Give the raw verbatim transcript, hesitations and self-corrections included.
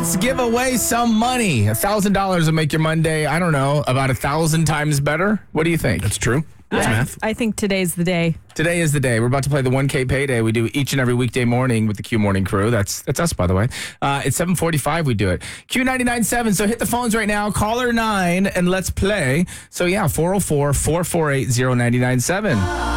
let's give away some money. A thousand dollars will make your Monday, I don't know, about a thousand times better. What do you think? That's true. That's I, math. I think today's the day. Today is the day. We're about to play the one K payday. We do each and every weekday morning with the Q Morning Crew. That's that's us, by the way. Uh, it's seven forty-five we do it. Q ninety-nine point seven. So hit the phones right now. Caller nine and let's play. So yeah, four oh four, four four eight, oh nine nine seven.